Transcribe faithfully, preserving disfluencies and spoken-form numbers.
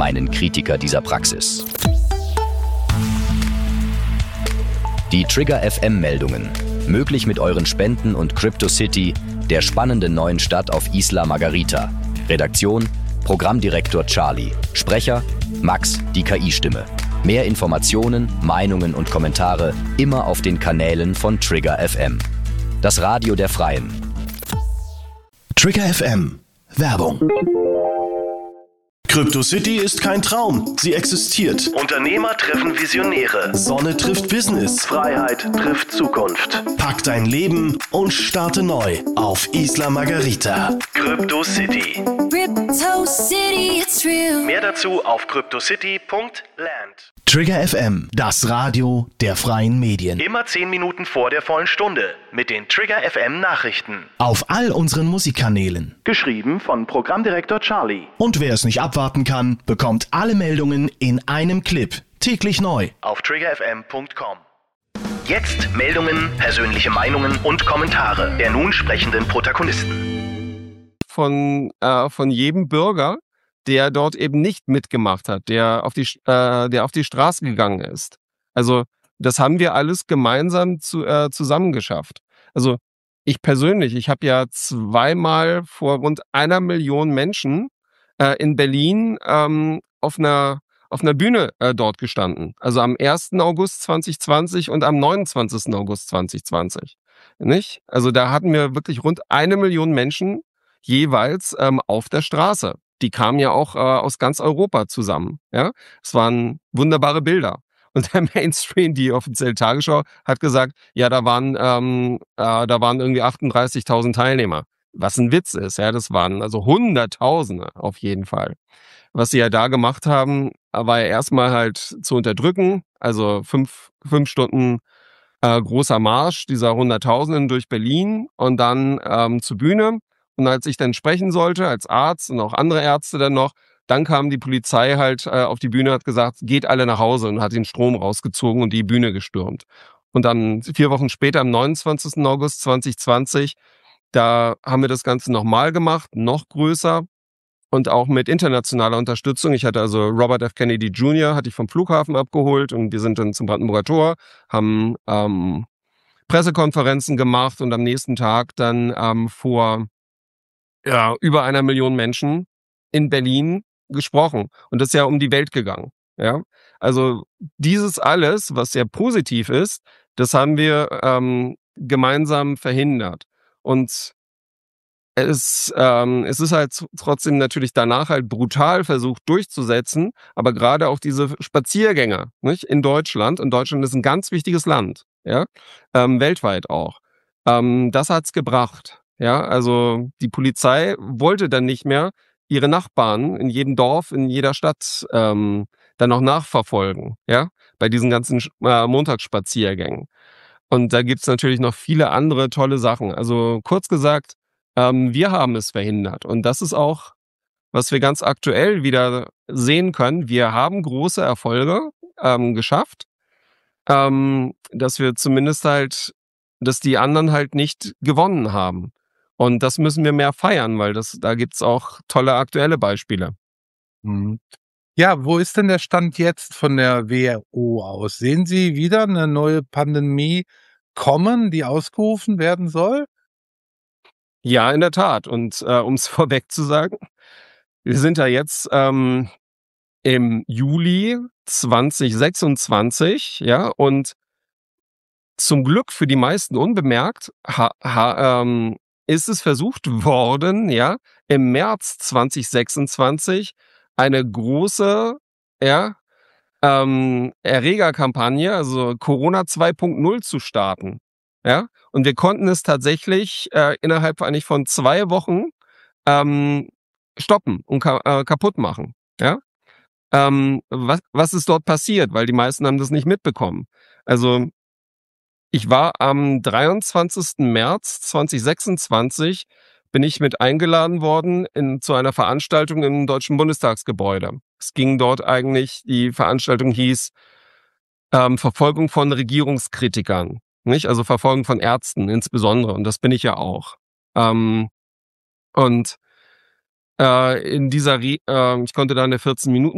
einen Kritiker dieser Praxis. Die Trigger F M-Meldungen. Möglich mit euren Spenden und CryptoCity, der spannenden neuen Stadt auf Isla Margarita. Redaktion: Programmdirektor Charlie. Sprecher: Max, die K I-Stimme. Mehr Informationen, Meinungen und Kommentare immer auf den Kanälen von Trigger F M. Das Radio der Freien. Trigger F M. Werbung. CryptoCity ist kein Traum, sie existiert. Unternehmer treffen Visionäre. Sonne trifft Business. Freiheit trifft Zukunft. Pack dein Leben und starte neu auf Isla Margarita. CryptoCity. CryptoCity, it's real. Mehr dazu auf cryptocity punkt land. Trigger F M, das Radio der freien Medien. Immer zehn Minuten vor der vollen Stunde mit den Trigger F M Nachrichten. Auf all unseren Musikkanälen. Geschrieben von Programmdirektor Charlie. Und wer es nicht abwarten kann, bekommt alle Meldungen in einem Clip. Täglich neu. Auf trigger f m punkt com. Jetzt Meldungen, persönliche Meinungen und Kommentare der nun sprechenden Protagonisten. Von, äh, von jedem Bürger, der dort eben nicht mitgemacht hat, der auf die, äh, der auf die Straße gegangen ist. Also das haben wir alles gemeinsam zu, äh, zusammen geschafft. Also ich persönlich, ich habe ja zweimal vor rund einer Million Menschen äh, in Berlin ähm, auf einer auf einer Bühne äh, dort gestanden. Also am ersten August zweitausendzwanzig und am neunundzwanzigsten August zweitausendzwanzig. Nicht? Also da hatten wir wirklich rund eine Million Menschen jeweils ähm, auf der Straße. Die kamen ja auch äh, aus ganz Europa zusammen. Ja, es waren wunderbare Bilder. Und der Mainstream, die offizielle Tagesschau, hat gesagt, ja, da waren ähm, äh, da waren irgendwie achtunddreißigtausend Teilnehmer. Was ein Witz ist, ja, das waren also Hunderttausende auf jeden Fall. Was sie ja da gemacht haben, war ja erstmal halt zu unterdrücken, also fünf fünf Stunden äh, großer Marsch dieser Hunderttausenden durch Berlin und dann ähm, zur Bühne. Und als ich dann sprechen sollte, als Arzt und auch andere Ärzte dann noch, dann kam die Polizei halt äh, auf die Bühne, hat gesagt, geht alle nach Hause und hat den Strom rausgezogen und die Bühne gestürmt. Und dann vier Wochen später, am neunundzwanzigsten August zweitausendzwanzig, da haben wir das Ganze nochmal gemacht, noch größer und auch mit internationaler Unterstützung. Ich hatte also Robert F. Kennedy Junior, hatte ich vom Flughafen abgeholt und wir sind dann zum Brandenburger Tor, haben ähm, Pressekonferenzen gemacht und am nächsten Tag dann ähm, vor ja, über einer Million Menschen in Berlin gesprochen. Und das ist ja um die Welt gegangen. Ja, also dieses alles, was sehr positiv ist, das haben wir ähm, gemeinsam verhindert. Und es, ähm, es ist halt trotzdem natürlich danach halt brutal versucht durchzusetzen, aber gerade auch diese Spaziergänge, nicht, in Deutschland, und Deutschland ist ein ganz wichtiges Land, ja, ähm, weltweit auch. Ähm, das hat's gebracht. Ja, also die Polizei wollte dann nicht mehr ihre Nachbarn in jedem Dorf, in jeder Stadt ähm, dann noch nachverfolgen, ja, bei diesen ganzen äh, Montagsspaziergängen. Und da gibt's natürlich noch viele andere tolle Sachen. Also kurz gesagt, ähm, wir haben es verhindert. Und das ist auch, was wir ganz aktuell wieder sehen können. Wir haben große Erfolge ähm, geschafft, ähm, dass wir zumindest halt, dass die anderen halt nicht gewonnen haben. Und das müssen wir mehr feiern, weil das, da gibt's auch tolle aktuelle Beispiele. Mhm. Ja, wo ist denn der Stand jetzt von der W H O aus? Sehen Sie wieder eine neue Pandemie kommen, die ausgerufen werden soll? Ja, in der Tat. Und äh, um es vorweg zu sagen, wir sind ja jetzt ähm, im Juli zweitausendsechsundzwanzig, ja, und zum Glück für die meisten unbemerkt ha, ha, ähm, ist es versucht worden, ja, im März zweitausendsechsundzwanzig eine große, ja, ähm, Erregerkampagne, also Corona zwei Punkt null zu starten, ja, und wir konnten es tatsächlich äh, innerhalb eigentlich von zwei Wochen ähm, stoppen und ka äh, kaputt machen, ja. Ähm, was, was ist dort passiert? Weil die meisten haben das nicht mitbekommen. Also ich war am dreiundzwanzigsten März zweitausendsechsundzwanzig, bin ich mit eingeladen worden in, zu einer Veranstaltung im Deutschen Bundestagsgebäude. Es ging dort eigentlich, die Veranstaltung hieß ähm, Verfolgung von Regierungskritikern, nicht? Also Verfolgung von Ärzten insbesondere, und das bin ich ja auch. Ähm, und äh, in dieser, Re äh, ich konnte da eine vierzehn Minuten